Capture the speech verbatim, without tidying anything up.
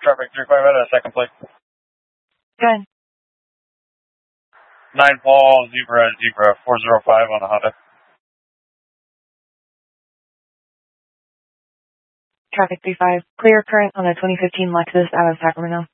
Traffic three five out of second plate. Good. nine Paul, Zebra, Zebra, four zero five on the Honda. Traffic three five. Clear current on a twenty fifteen Lexus out of Sacramento.